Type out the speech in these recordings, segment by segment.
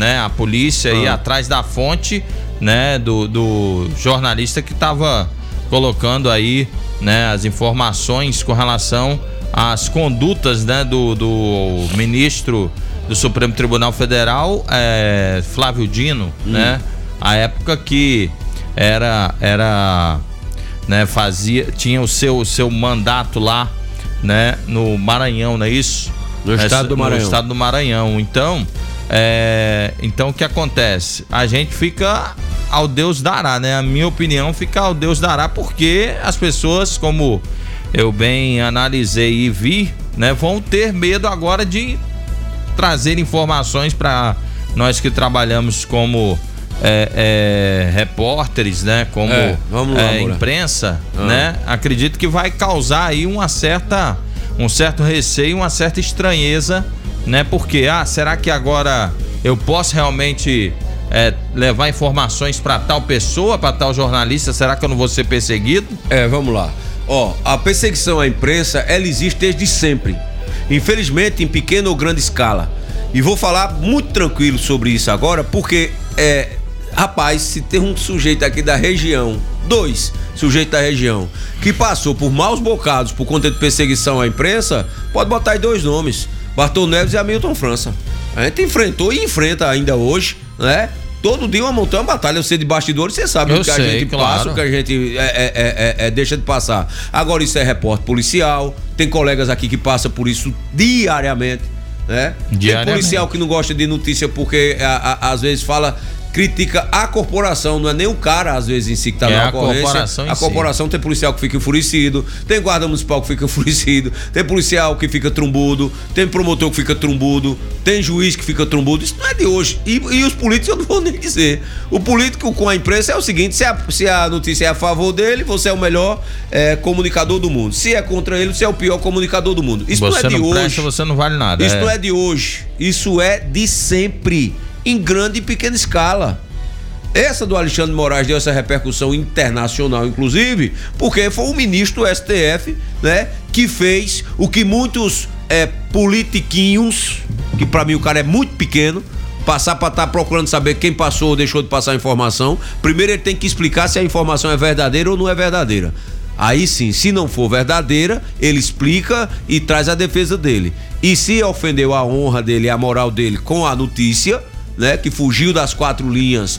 né, a polícia ir atrás da fonte, né, do jornalista que estava colocando aí, né, as informações com relação às condutas, né, do ministro do Supremo Tribunal Federal, Flávio Dino, né, a época que né, tinha o seu mandato lá, né, no Maranhão, não é isso? No estado do Maranhão. No estado do Maranhão. Então, o que acontece? A gente fica ao Deus dará, né? A minha opinião fica ao Deus dará, porque as pessoas, como eu bem analisei e vi, né, vão ter medo agora de trazer informações para nós que trabalhamos como repórteres, né, como imprensa, né? Acredito que vai causar aí um certo receio, uma certa estranheza, né? Porque, será que agora eu posso realmente levar informações para tal pessoa, para tal jornalista? Será que eu não vou ser perseguido? Vamos lá. A perseguição à imprensa, ela existe desde sempre. Infelizmente, em pequena ou grande escala. E vou falar muito tranquilo sobre isso agora, porque, rapaz, se tem um sujeito aqui da região, 2 sujeitos da região, que passou por maus bocados por conta de perseguição à imprensa, pode botar aí 2 nomes: Bartol Neves e Hamilton França. A gente enfrentou e enfrenta ainda hoje, né? Todo dia uma montanha, uma batalha. Você de bastidores, você sabe o que a gente passa, o que a gente deixa de passar. Agora, isso é repórter policial, tem colegas aqui que passam por isso diariamente, né? Tem policial que não gosta de notícia porque às vezes critica a corporação, não é nem o cara às vezes em si que tá na ocorrência. A corporação tem policial que fica enfurecido, tem guarda municipal que fica enfurecido, tem policial que fica trombudo, tem promotor que fica trombudo, tem juiz que fica trombudo. Isso não é de hoje. E os políticos eu não vou nem dizer. O político com a imprensa é o seguinte: se a notícia é a favor dele, você é o melhor comunicador do mundo. Se é contra ele, você é o pior comunicador do mundo. Isso não é de hoje. Você não vale nada. Isso não é de hoje. Isso é de sempre, em grande e pequena escala. Essa do Alexandre Moraes deu essa repercussão internacional, inclusive, porque foi o ministro do STF, né, que fez o que muitos politiquinhos, que pra mim o cara é muito pequeno, passar pra estar procurando saber quem passou ou deixou de passar a informação. Primeiro ele tem que explicar se a informação é verdadeira ou não é verdadeira. Aí sim, se não for verdadeira, ele explica e traz a defesa dele. E se ofendeu a honra dele e a moral dele com a notícia, né, que fugiu das 4 linhas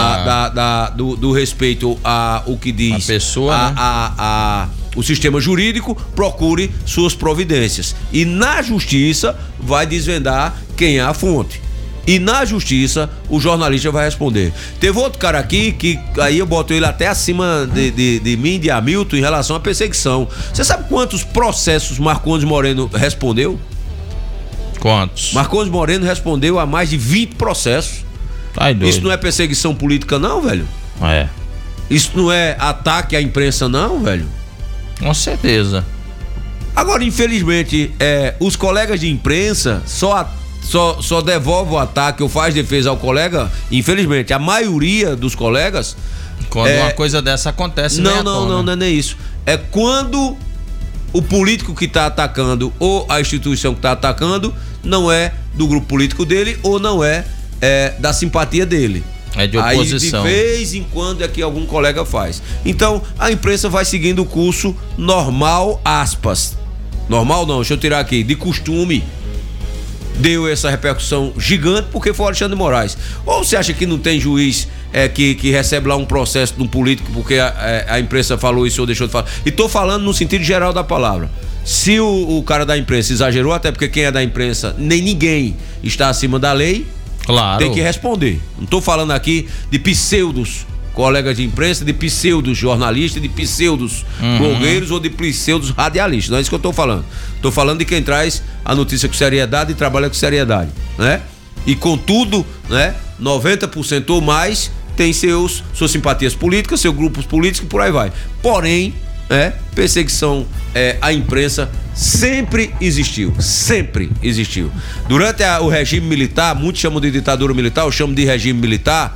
do respeito ao que diz a pessoa, o sistema jurídico, procure suas providências. E na justiça vai desvendar quem é a fonte. E na justiça o jornalista vai responder. Teve outro cara aqui que aí eu boto ele até acima de mim, de Hamilton, em relação à perseguição. Você sabe quantos processos Marcondes Moreno respondeu? Quantos? Marcondes Moreno respondeu a mais de 20 processos. Isso não é perseguição política não, velho? Isso não é ataque à imprensa não, velho? Com certeza. Agora, infelizmente, os colegas de imprensa só devolve o ataque ou faz defesa ao colega. Infelizmente, a maioria dos colegas, quando uma coisa dessa acontece, não é nem isso. É quando o político que está atacando ou a instituição que está atacando não é do grupo político dele ou não é da simpatia dele. É de oposição. Aí de vez em quando é que algum colega faz. Então a imprensa vai seguindo o curso normal, aspas. Normal não, deixa eu tirar aqui, de costume. Deu essa repercussão gigante porque foi o Alexandre de Moraes. Ou você acha que não tem juiz que recebe lá um processo de um político porque a imprensa falou isso ou deixou de falar? E tô falando no sentido geral da palavra. Se o cara da imprensa exagerou, até porque quem é da imprensa, nem ninguém está acima da lei, claro, tem que responder. Não tô falando aqui de pseudos colegas de imprensa, de pseudos jornalistas, de pseudos blogueiros ou de pseudos radialistas. Não é isso que eu tô falando. Tô falando de quem traz a notícia com seriedade e trabalha com seriedade, né? E contudo, né, 90% ou mais tem suas simpatias políticas, seus grupos políticos e por aí vai. Porém, perseguição à imprensa sempre existiu. Sempre existiu. Durante o regime militar, muitos chamam de ditadura militar, eu chamo de regime militar.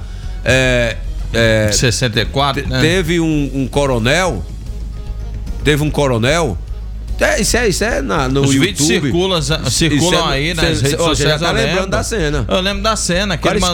64, né? Teve um coronel. Isso é no Os YouTube. Vídeos circulam aí nas redes sociais. Você já tá lembrando da cena. Eu lembro da cena. Que ele